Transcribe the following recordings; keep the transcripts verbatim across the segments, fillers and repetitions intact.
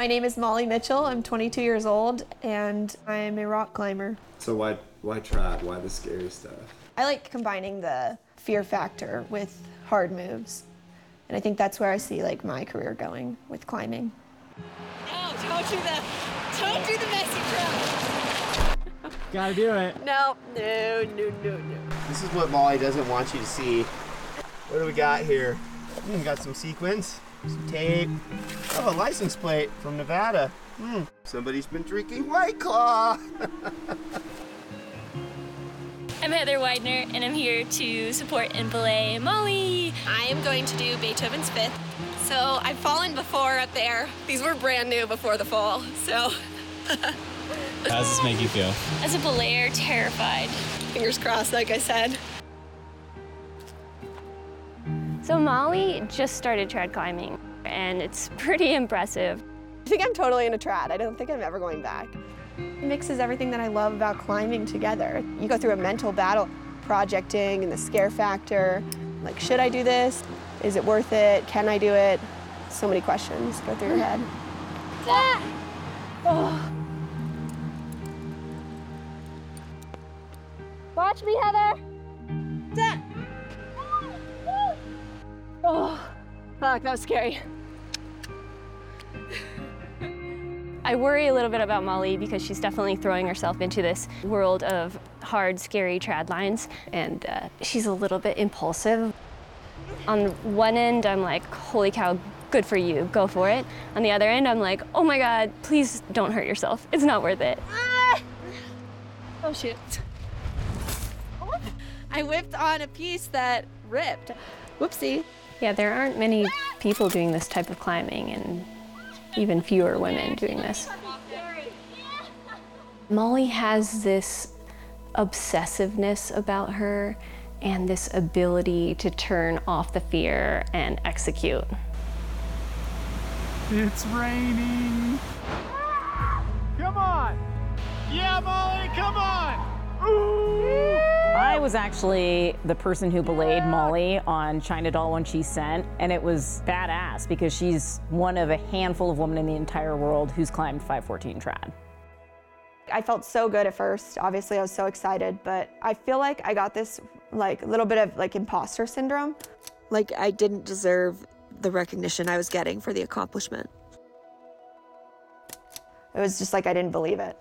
My name is Molly Mitchell. I'm twenty-two years old, and I'm a rock climber. So why why trad? Why the scary stuff? I like combining the fear factor with hard moves, and I think that's where I see like my career going with climbing. No, don't do the, don't do the messy crawl. Gotta do it. No, no, no, no, no. This is what Molly doesn't want you to see. What do we got here? We got some sequins, some tape. Oh, a license plate from Nevada. Hmm. Somebody's been drinking White Claw. I'm Heather Widener, and I'm here to support and belay Molly. I am going to do Beethoven's Fifth. So I've fallen before up there. These were brand new before the fall, so. How does this make you feel? As a belayer, terrified. Fingers crossed, like I said. So Molly just started trad climbing, and it's pretty impressive. I think I'm totally in a trad. I don't think I'm ever going back. It mixes everything that I love about climbing together. You go through a mental battle, projecting and the scare factor. Like, should I do this? Is it worth it? Can I do it? So many questions go through your head. Ah! Oh. Watch me, Heather. Dad. Oh, fuck, that was scary. I worry a little bit about Molly because she's definitely throwing herself into this world of hard, scary trad lines, and uh, she's a little bit impulsive. On one end, I'm like, holy cow, good for you, go for it. On the other end, I'm like, oh my God, please don't hurt yourself. It's not worth it. Ah! Oh, shoot. I whipped on a piece that ripped. Whoopsie. Yeah, there aren't many people doing this type of climbing, and even fewer women doing this. Molly has this obsessiveness about her and this ability to turn off the fear and execute. It's raining. Come on. Yeah, Molly, come on. Ooh. I was actually the person who belayed Molly on China Doll when she sent, and it was badass because she's one of a handful of women in the entire world who's climbed five fourteen trad. I felt so good at first. Obviously, I was so excited, but I feel like I got this like little bit of like imposter syndrome. Like I didn't deserve the recognition I was getting for the accomplishment. It was just like I didn't believe it.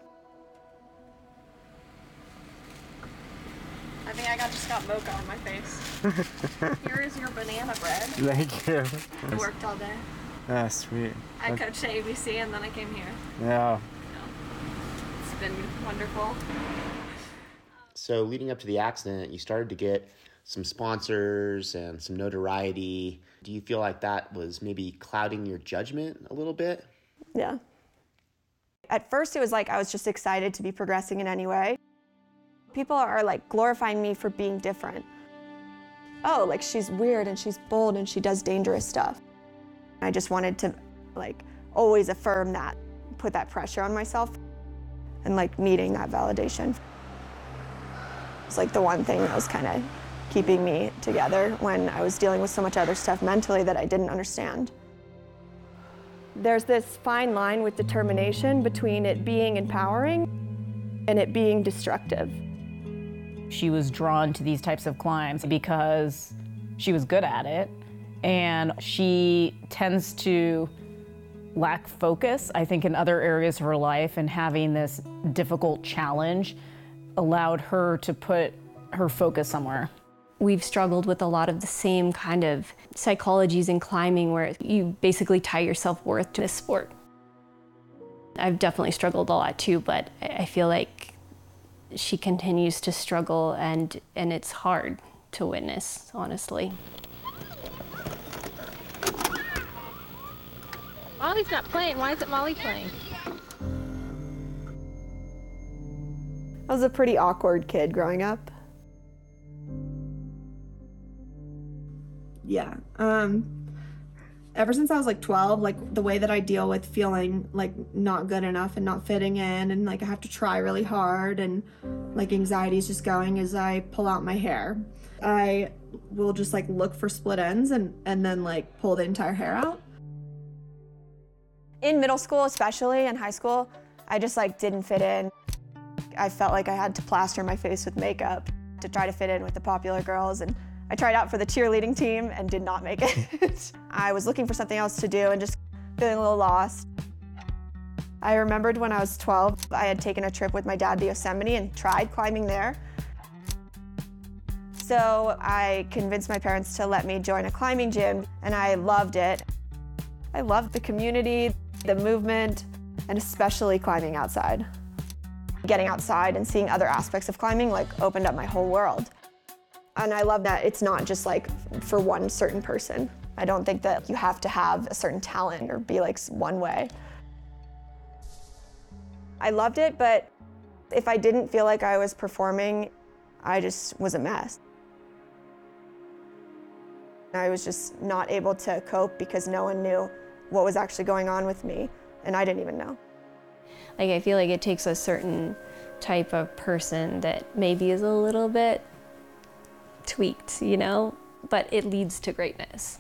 I think I got just got mocha on my face. Here is your banana bread. Thank you. I worked all day. That's sweet. I coached at A B C and then I came here. Yeah. It's been wonderful. So leading up to the accident, you started to get some sponsors and some notoriety. Do you feel like that was maybe clouding your judgment a little bit? Yeah. At first, it was like I was just excited to be progressing in any way. People are like glorifying me for being different. Oh, like she's weird and she's bold and she does dangerous stuff. I just wanted to like always affirm that, put that pressure on myself, and like needing that validation. It's like the one thing that was kind of keeping me together when I was dealing with so much other stuff mentally that I didn't understand. There's this fine line with determination between it being empowering and it being destructive. She was drawn to these types of climbs because she was good at it, and she tends to lack focus, I think, in other areas of her life, and having this difficult challenge allowed her to put her focus somewhere. We've struggled with a lot of the same kind of psychologies in climbing where you basically tie your self-worth to this sport. I've definitely struggled a lot too, but I feel like she continues to struggle, and, and it's hard to witness, honestly. Molly's not playing. Why isn't Molly playing? I was a pretty awkward kid growing up. Yeah. Um, ever since I was like twelve, like the way that I deal with feeling like not good enough and not fitting in, and like I have to try really hard, and like anxiety is just going, is I pull out my hair. I will just like look for split ends and, and then like pull the entire hair out. In middle school, especially, and high school, I just like didn't fit in. I felt like I had to plaster my face with makeup to try to fit in with the popular girls, and I tried out for the cheerleading team and did not make it. I was looking for something else to do and just feeling a little lost. I remembered when I was twelve, I had taken a trip with my dad to Yosemite and tried climbing there. So I convinced my parents to let me join a climbing gym, and I loved it. I loved the community, the movement, and especially climbing outside. Getting outside and seeing other aspects of climbing like opened up my whole world. And I love that it's not just like for one certain person. I don't think that you have to have a certain talent or be like one way. I loved it, but if I didn't feel like I was performing, I just was a mess. I was just not able to cope because no one knew what was actually going on with me, and I didn't even know. Like, I feel like it takes a certain type of person that maybe is a little bit tweaked, you know, but it leads to greatness.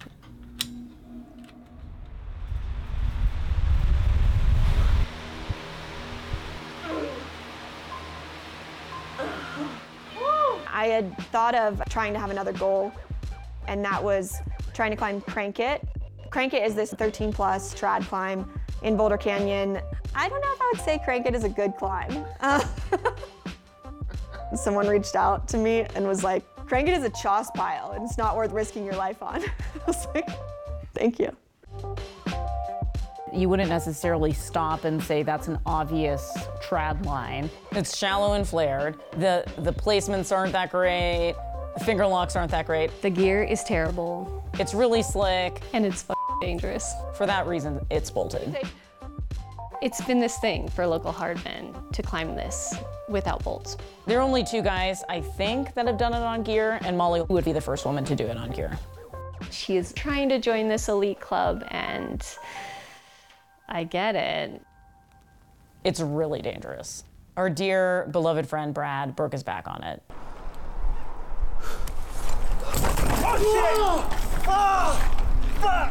I had thought of trying to have another goal, and that was trying to climb Crank It. Crank It is this thirteen plus trad climb in Boulder Canyon. I don't know if I would say Crank It is a good climb. Uh, someone reached out to me and was like, Crank It is a choss pile and it's not worth risking your life on. I was like, thank you. You wouldn't necessarily stop and say that's an obvious trad line. It's shallow and flared. The, the placements aren't that great. The finger locks aren't that great. The gear is terrible. It's really slick. And it's f***ing dangerous. For that reason, it's bolted. It's been this thing for local hardmen to climb this without bolts. There are only two guys, I think, that have done it on gear, and Molly would be the first woman to do it on gear. She is trying to join this elite club, and I get it. It's really dangerous. Our dear, beloved friend, Brad, broke his back on it. Oh, shit! Oh, fuck!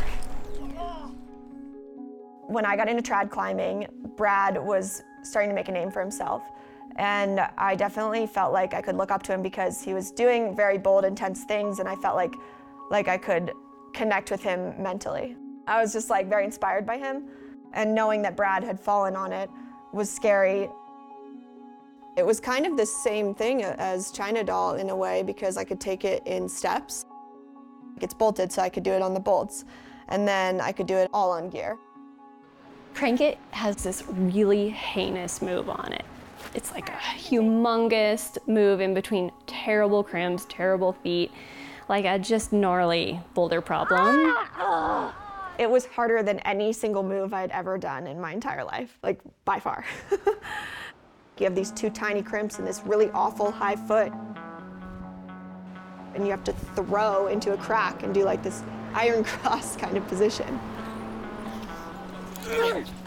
When I got into trad climbing, Brad was starting to make a name for himself. And I definitely felt like I could look up to him because he was doing very bold, intense things, and I felt like, like I could connect with him mentally. I was just like very inspired by him, and knowing that Brad had fallen on it was scary. It was kind of the same thing as China Doll in a way because I could take it in steps. It's bolted, so I could do it on the bolts, and then I could do it all on gear. Crank It has this really heinous move on it. It's like a humongous move in between terrible crims, terrible feet, like a just gnarly boulder problem. It was harder than any single move I'd ever done in my entire life, like by far. You have these two tiny crimps and this really awful high foot, and you have to throw into a crack and do like this iron cross kind of position.